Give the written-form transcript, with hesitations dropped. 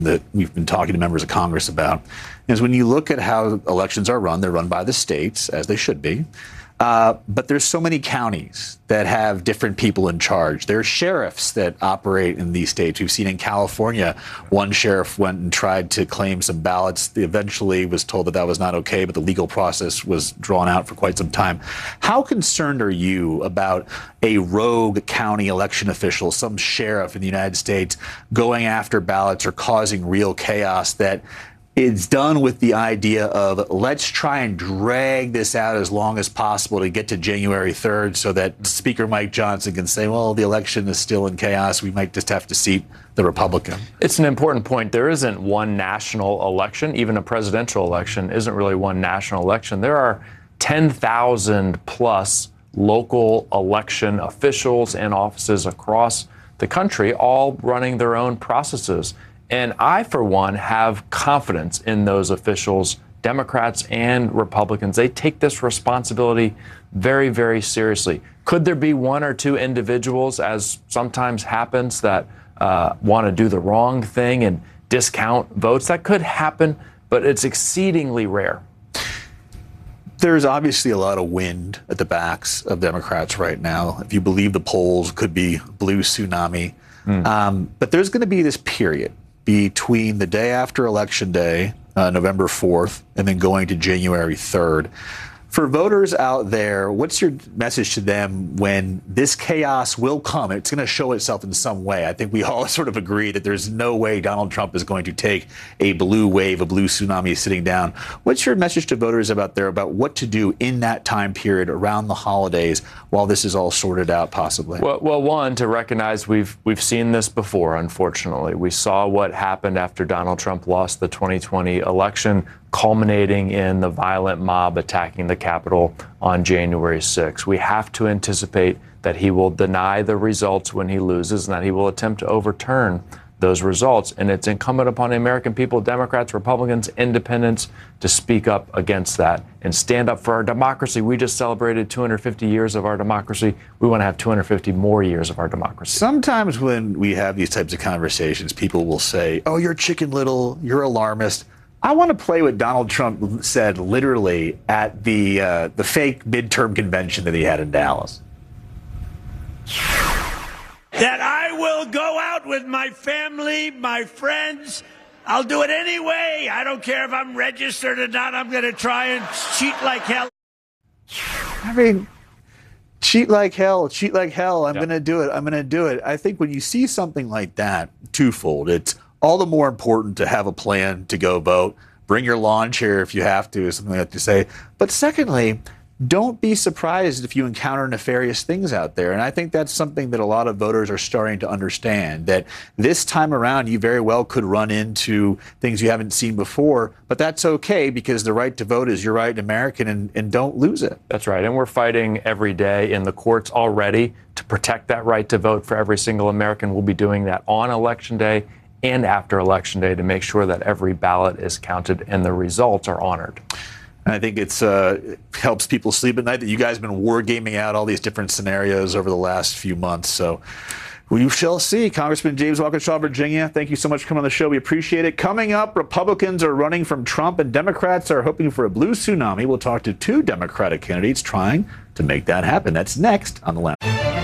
that we've been talking to members of Congress about is when you look at how elections are run, they're run by the states, as they should be. But there's so many counties that have different people in charge. There are sheriffs that operate in these states. We've seen in California, one sheriff went and tried to claim some ballots. Eventually was told that that was not okay, but the legal process was drawn out for quite some time. How concerned are you about a rogue county election official, some sheriff in the United States, going after ballots or causing real chaos that it's done with the idea of let's try and drag this out as long as possible to get to January 3rd so that Speaker Mike Johnson can say, well, the election is still in chaos. We might just have to seat the Republican. It's an important point. There isn't one national election. Even a presidential election isn't really one national election. There are 10,000 plus local election officials and offices across the country, all running their own processes. And I, for one, have confidence in those officials, Democrats and Republicans. They take this responsibility very, very seriously. Could there be one or two individuals, as sometimes happens, that want to do the wrong thing and discount votes? That could happen, but it's exceedingly rare. There's obviously a lot of wind at the backs of Democrats right now. If you believe the polls, could be blue tsunami. But there's going to be this period between the day after Election Day, November 4th, and then going to January 3rd. For voters out there, what's your message to them when this chaos will come? It's going to show itself in some way. I think we all sort of agree that there's no way Donald Trump is going to take a blue wave, a blue tsunami sitting down. What's your message to voters out there about what to do in that time period around the holidays while this is all sorted out, possibly? Well, one, to recognize we've seen this before, unfortunately. We saw what happened after Donald Trump lost the 2020 election, culminating in the violent mob attacking the Capitol on January 6th. We have to anticipate that he will deny the results when he loses and that he will attempt to overturn those results. And it's incumbent upon the American people, Democrats, Republicans, independents, to speak up against that and stand up for our democracy. We just celebrated 250 years of our democracy. We want to have 250 more years of our democracy. Sometimes when we have these types of conversations, people will say, oh, you're Chicken Little, you're alarmist. I want to play what Donald Trump said literally at the fake midterm convention that he had in Dallas. That I will go out with my family, my friends. I'll do it anyway. I don't care if I'm registered or not. I'm going to try and cheat like hell. I mean, cheat like hell, cheat like hell. I'm going to do it. I'm going to do it. I think when you see something like that, twofold, it's all the more important to have a plan to go vote. Bring your lawn chair if you have to, something like that to say. But secondly, don't be surprised if you encounter nefarious things out there. And I think that's something that a lot of voters are starting to understand, that this time around you very well could run into things you haven't seen before. But that's okay, because the right to vote is your right, American, and don't lose it. That's right. And we're fighting every day in the courts already to protect that right to vote for every single American. We'll be doing that on Election Day and after Election Day to make sure that every ballot is counted and the results are honored. And I think it helps people sleep at night that you guys have been wargaming out all these different scenarios over the last few months. So we shall see. Congressman James Waukesha, Virginia, thank you so much for coming on the show. We appreciate it. Coming up, Republicans are running from Trump and Democrats are hoping for a blue tsunami. We'll talk to two Democratic candidates trying to make that happen. That's next on The Lounge.